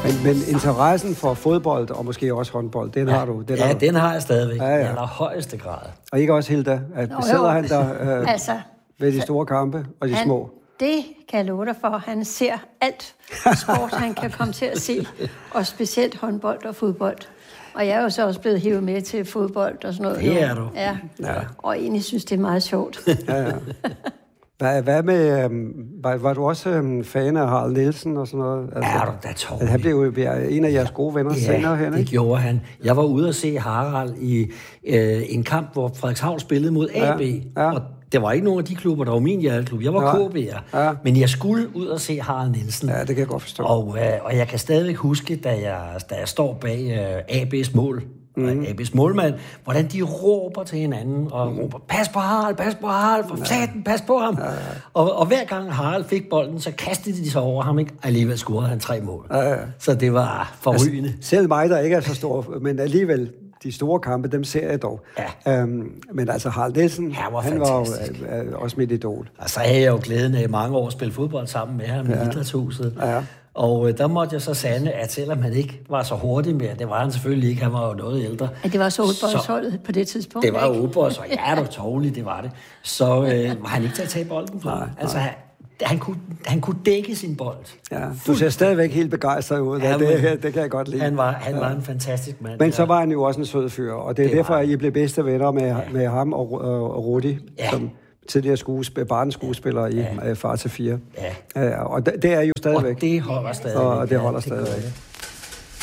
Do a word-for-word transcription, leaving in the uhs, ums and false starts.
Men, men interessen for fodbold, og måske også håndbold, den ja. har du. Den ja, har du. den har jeg stadigvæk. Ja, ja. I allerhøjeste grad. Og ikke også Hilda? At Nå, sidder jo. han der øh, altså, ved de store kampe og de han, små? Det kan jeg love dig for. Han ser alt sport, han kan komme til at se. Og specielt håndbold og fodbold. Og jeg er jo så også blevet hivet med til fodbold og sådan noget. Det er du. Ja. ja. Og egentlig synes, det er meget sjovt. Ja, ja. Hvad, hvad med, øhm, var, var du også øhm, fan af Harald Nielsen og sådan noget? Altså, er du da tårlig. Han blev jo en af jeres gode venner ja, senere hen, ikke? det gjorde han. Jeg var ude at se Harald i øh, en kamp, hvor Frederikshavn spillede mod A B. Ja, ja. Og det var ikke nogen af de klubber, der var min hjerteklub. Jeg var ja. K B'er. Ja. Men jeg skulle ud og se Harald Nielsen. Ja, det kan jeg godt forstå. Og, øh, og jeg kan stadigvæk huske, da jeg, da jeg står bag øh, A B's mål, mm. A B's målmand, hvordan de råber til hinanden, og mm. råber, pas på Harald, pas på Harald, for satan, pas på ham. Ja, ja. Og, og hver gang Harald fik bolden, så kastede de sig over ham, ikke? Alligevel scorede han tre mål. Ja, ja. Så det var forrygende. Altså, selv mig, der ikke er så stor, men alligevel, de store kampe, dem ser jeg dog. Ja. Øhm, men altså, Harald Nielsen, han var, han var jo øh, øh, også mit idol. Og så havde jeg jo glæden af i mange år at spille fodbold sammen med ham ja. i Idrætshuset. Ja. Og øh, der måtte jeg så sande, at selvom han ikke var så hurtig mere, det var han selvfølgelig ikke, han var jo noget ældre. Ja, det var så oldboysholdet på det tidspunkt, det var oldboys, og ja, det var tårligt, det var det. Så øh, var han ikke til at tage bolden fra. Nej, altså, nej. Han kunne, han kunne dække sin bold. Ja, du ser stadigvæk helt begejstret ud. Ja, det, det kan jeg godt lide. Han var, han ja. var en fantastisk mand. Men ja. så var han jo også en sød fyr, og det er det derfor, at I blev bedste venner med, ja. med ham og, og Rudi, ja. som tidligere skuespiller, barneskuespiller i ja. Far til fire. Ja. Ja, og det, det er jo stadigvæk. Og det holder stadigvæk. Og det holder stadigvæk.